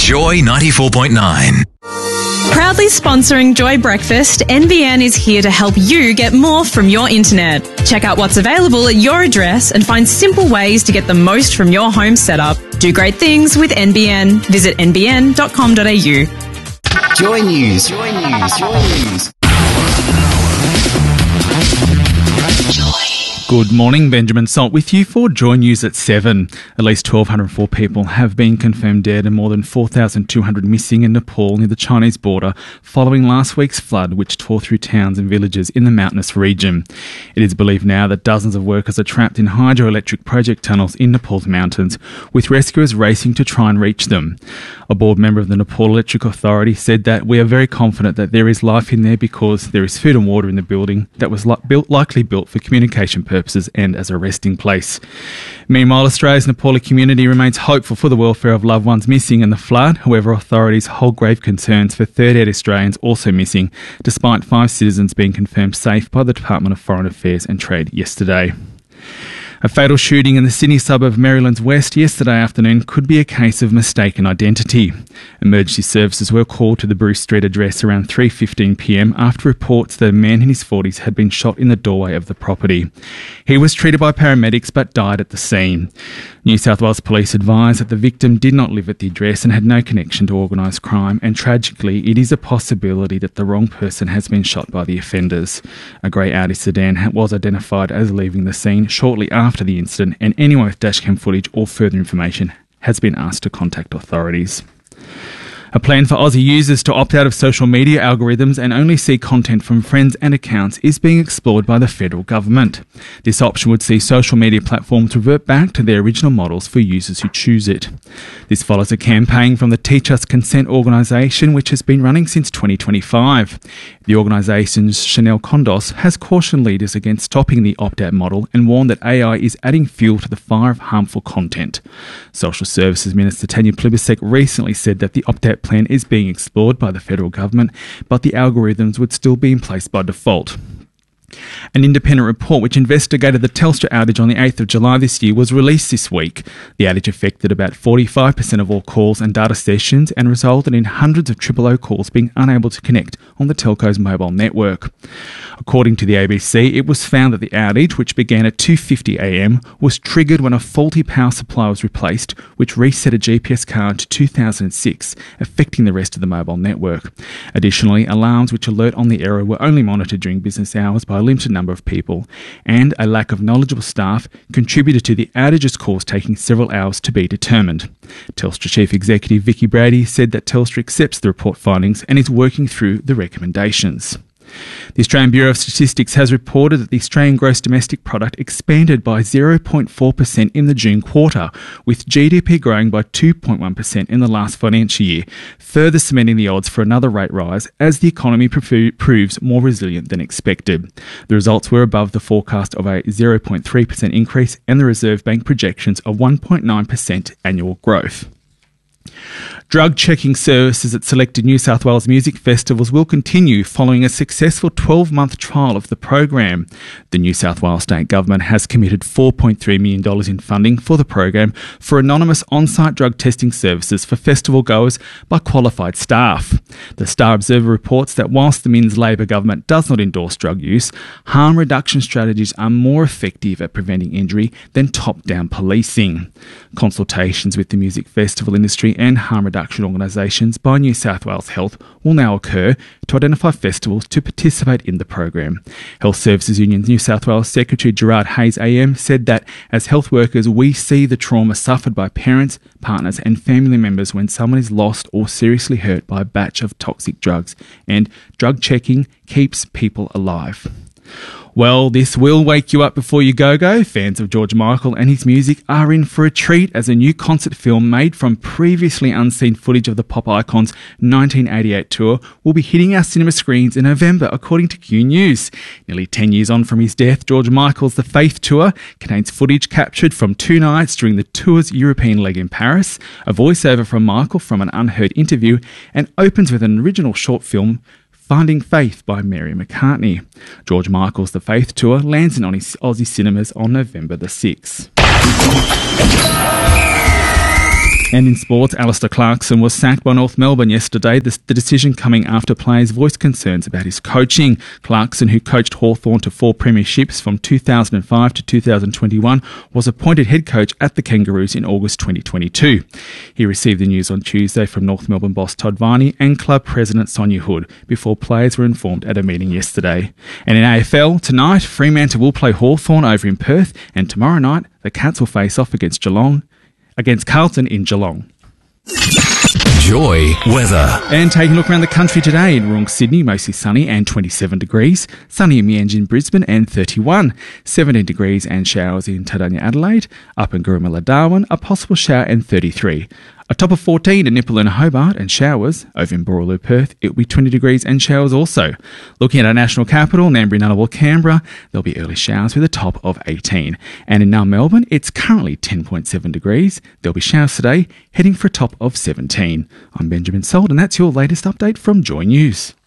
Joy 94.9. Proudly sponsoring Joy Breakfast, NBN is here to help you get more from your internet. Check out what's available at your address and find simple ways to get the most from your home setup. Do great things with NBN. Visit nbn.com.au. Joy News. Joy News. Joy News. Good morning, Benjamin Salt with you for Joy News at 7. At least 1,204 people have been confirmed dead and more than 4,200 missing in Nepal near the Chinese border following last week's flood which tore through towns and villages in the mountainous region. It is believed now that dozens of workers are trapped in hydroelectric project tunnels in Nepal's mountains, with rescuers racing to try and reach them. A board member of the Nepal Electric Authority said that we are very confident that there is life in there because there is food and water in the building that was likely built for communication purposes and as a resting place. Meanwhile, Australia's Nepali community remains hopeful for the welfare of loved ones missing in the flood. However, authorities hold grave concerns for 38 Australians also missing, despite 5 citizens being confirmed safe by the Department of Foreign Affairs and Trade yesterday. A fatal shooting in the Sydney suburb of Maryland's West yesterday afternoon could be a case of mistaken identity. Emergency services were called to the Bruce Street address around 3:15pm after reports that a man in his 40s had been shot in the doorway of the property. He was treated by paramedics but died at the scene. New South Wales Police advised that the victim did not live at the address and had no connection to organised crime, and tragically it is a possibility that the wrong person has been shot by the offenders. A grey Audi sedan was identified as leaving the scene shortly after the incident, and anyone with dashcam footage or further information has been asked to contact authorities. A plan for Aussie users to opt out of social media algorithms and only see content from friends and accounts is being explored by the federal government. This option would see social media platforms revert back to their original models for users who choose it. This follows a campaign from the Teach Us Consent organisation, which has been running since 2025. The organisation's Chanel Condos has cautioned leaders against stopping the opt-out model and warned that AI is adding fuel to the fire of harmful content. Social Services Minister Tanya Plibersek recently said that the opt-out plan is being explored by the federal government, but the algorithms would still be in place by default. An independent report which investigated the Telstra outage on the 8th of July this year was released this week. The outage affected about 45% of all calls and data sessions and resulted in hundreds of 000 calls being unable to connect on the telco's mobile network. According to the ABC, it was found that the outage, which began at 2:50am, was triggered when a faulty power supply was replaced, which reset a GPS card to 2006, affecting the rest of the mobile network. Additionally, alarms which alert on the error were only monitored during business hours by a limited number of people, and a lack of knowledgeable staff contributed to the outage's cause taking several hours to be determined. Telstra Chief Executive Vicky Brady said that Telstra accepts the report findings and is working through the recommendations. The Australian Bureau of Statistics has reported that the Australian gross domestic product expanded by 0.4% in the June quarter, with GDP growing by 2.1% in the last financial year, further cementing the odds for another rate rise as the economy proves more resilient than expected. The results were above the forecast of a 0.3% increase and the Reserve Bank projections of 1.9% annual growth. Drug checking services at selected New South Wales music festivals will continue following a successful 12-month trial of the program. The New South Wales State Government has committed $4.3 million in funding for the program for anonymous on-site drug testing services for festival goers by qualified staff. The Star Observer reports that whilst the Minns Labor government does not endorse drug use, harm reduction strategies are more effective at preventing injury than top-down policing. Consultations with the music festival industry and harm reduction organisations by New South Wales Health will now occur to identify festivals to participate in the program. Health Services Union New South Wales Secretary Gerard Hayes AM said that as health workers we see the trauma suffered by parents, partners and family members when someone is lost or seriously hurt by a batch of toxic drugs, and drug checking keeps people alive. Well, this will wake you up before you go. Fans of George Michael and his music are in for a treat as a new concert film made from previously unseen footage of the pop icon's 1988 tour will be hitting our cinema screens in November, according to Q News. Nearly 10 years on from his death, George Michael's The Faith Tour contains footage captured from 2 nights during the tour's European leg in Paris, a voiceover from Michael from an unheard interview, and opens with an original short film, Finding Faith by Mary McCartney. George Michael's The Faith Tour lands in Aussie cinemas on November the 6th. And in sports, Alistair Clarkson was sacked by North Melbourne yesterday, the decision coming after players voiced concerns about his coaching. Clarkson, who coached Hawthorn to 4 premierships from 2005 to 2021, was appointed head coach at the Kangaroos in August 2022. He received the news on Tuesday from North Melbourne boss Todd Viney and club president Sonia Hood before players were informed at a meeting yesterday. And in AFL, tonight, Fremantle will play Hawthorn over in Perth, and tomorrow night, the Cats will face off against Carlton in Geelong. Joy weather. And taking a look around the country today, in Woorong, Sydney, mostly sunny and 27 degrees. Sunny in Meanjin, Brisbane, and 31. 17 degrees and showers in Tadanya, Adelaide. Up in Gurumilla, Darwin, a possible shower and 33. A top of 14 in Nipaluna, Hobart, and showers. Over in Boorloo, Perth, it will be 20 degrees and showers also. Looking at our national capital, Ngambri, Ngunnawal, Canberra, there'll be early showers with a top of 18. And in Null, Melbourne, it's currently 10.7 degrees. There'll be showers today, heading for a top of 17. I'm Benjamin Salt, and that's your latest update from Joy News.